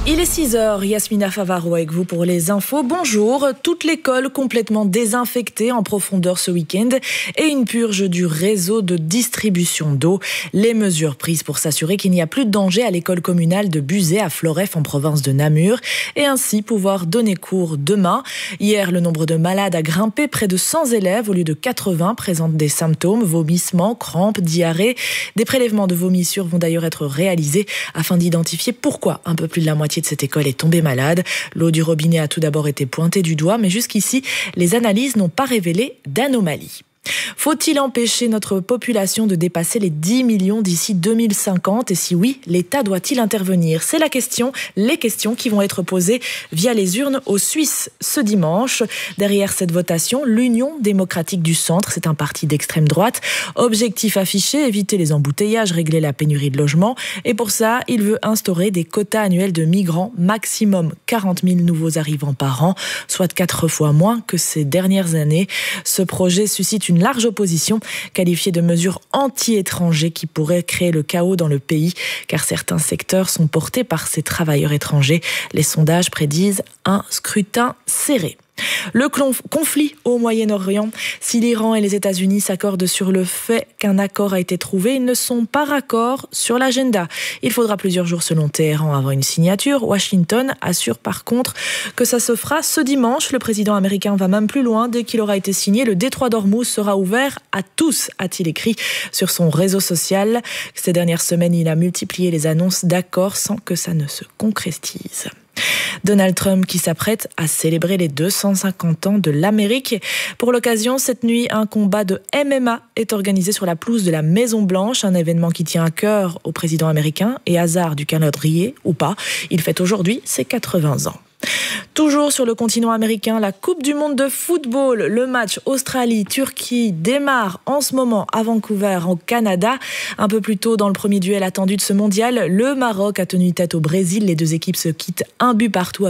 Il est 6h, Yasmina Favaro avec vous pour les infos. Bonjour, toute l'école complètement désinfectée en profondeur ce week-end et une purge du réseau de distribution d'eau. Les mesures prises pour s'assurer qu'il n'y a plus de danger à l'école communale de Buzet à Floreffe en province de Namur et ainsi pouvoir donner cours demain. Hier, le nombre de malades a grimpé, près de 100 élèves au lieu de 80 présentent des symptômes, vomissements, crampes, diarrhée. Des prélèvements de vomissures vont d'ailleurs être réalisés afin d'identifier pourquoi un peu plus de la moitié de cette école est tombée malade. L'eau du robinet a tout d'abord été pointée du doigt, mais jusqu'ici, les analyses n'ont pas révélé d'anomalie. Faut-il empêcher notre population de dépasser les 10 millions d'ici 2050 ? Et si oui, l'État doit-il intervenir ? C'est les questions qui vont être posées via les urnes aux Suisses ce dimanche. Derrière cette votation, l'Union démocratique du centre, c'est un parti d'extrême droite. Objectif affiché, éviter les embouteillages, régler la pénurie de logements. Et pour ça, il veut instaurer des quotas annuels de migrants, maximum 40 000 nouveaux arrivants par an, soit 4 fois moins que ces dernières années. Ce projet suscite une large opposition, qualifiée de mesures anti-étrangers qui pourraient créer le chaos dans le pays, car certains secteurs sont portés par ces travailleurs étrangers. Les sondages prédisent un scrutin serré. Le conflit au Moyen-Orient. Si l'Iran et les États-Unis s'accordent sur le fait qu'un accord a été trouvé, ils ne sont pas raccords sur l'agenda. Il faudra plusieurs jours selon Téhéran avant une signature. Washington assure par contre que ça se fera ce dimanche. Le président américain va même plus loin. Dès qu'il aura été signé, le détroit d'Ormuz sera ouvert à tous, a-t-il écrit sur son réseau social. Ces dernières semaines, il a multiplié les annonces d'accords sans que ça ne se concrétise. Donald Trump qui s'apprête à célébrer les 250 ans de l'Amérique. Pour l'occasion, cette nuit, un combat de MMA est organisé sur la pelouse de la Maison-Blanche, un événement qui tient à cœur au président américain et hasard du calendrier ou pas. Il fête aujourd'hui ses 80 ans. Toujours sur le continent américain, la Coupe du monde de football. Le match Australie-Turquie démarre en ce moment à Vancouver, au Canada. Un peu plus tôt dans le premier duel attendu de ce mondial, le Maroc a tenu tête au Brésil. Les deux équipes se quittent un but partout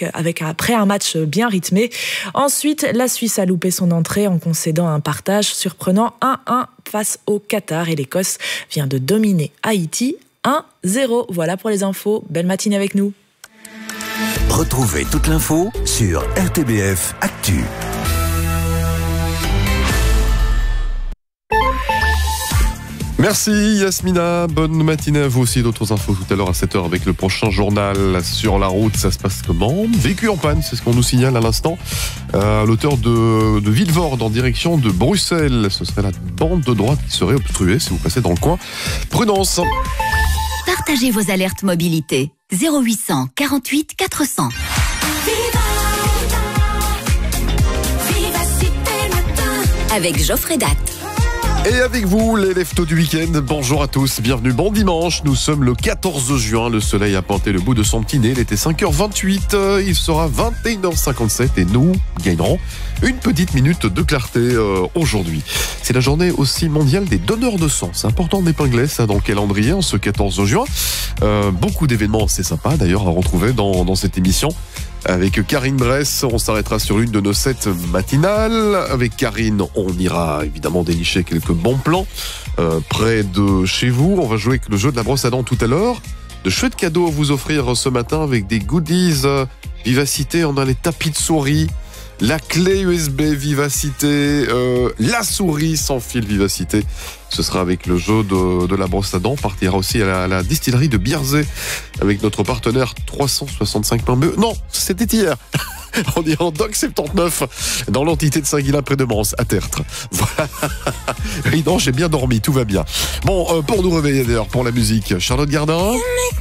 après un match bien rythmé. Ensuite, la Suisse a loupé son entrée en concédant un partage surprenant 1-1 face au Qatar. Et l'Écosse vient de dominer Haïti 1-0. Voilà pour les infos. Belle matinée avec nous. Retrouvez toute l'info sur RTBF Actu. Merci Yasmina, bonne matinée à vous aussi. D'autres infos tout à l'heure à 7h avec le prochain journal. Sur la route, ça se passe comment ? Véhicule en panne, c'est ce qu'on nous signale à l'instant. À l'auteur de Vilvoorde en direction de Bruxelles. Ce serait la bande de droite qui serait obstruée si vous passez dans le coin. Prudence. Partagez vos alertes mobilité. 0800 48 400. Avec Geoffrey Datt. Et avec vous, les leftos du week-end, bonjour à tous, bienvenue, bon dimanche, nous sommes le 14 juin, le soleil a pointé le bout de son petit nez, il était 5h28, il sera 21h57 et nous gagnerons une petite minute de clarté aujourd'hui. C'est la journée aussi mondiale des donneurs de sang, c'est important d'épingler ça dans le calendrier en ce 14 juin. Beaucoup d'événements, c'est sympa d'ailleurs à retrouver dans cette émission. Avec Karine Bress, on s'arrêtera sur l'une de nos sets matinales. Avec Karine, on ira évidemment dénicher quelques bons plans près de chez vous. On va jouer avec le jeu de la brosse à dents tout à l'heure. De chouettes cadeaux à vous offrir ce matin avec des goodies Vivacité. On a les tapis de souris, la clé USB Vivacité, la souris sans fil Vivacité. Ce sera avec le jeu de la brosse à dents. On partira aussi à la distillerie de Bierzet avec notre partenaire 365.be. Non, c'était hier. On est en Doc 79 dans l'entité de Saint-Guilain près de Mans, à Tertre. Voilà. Oui, non, j'ai bien dormi, tout va bien. Bon, pour nous réveiller d'ailleurs, pour la musique, Charlotte Gardin.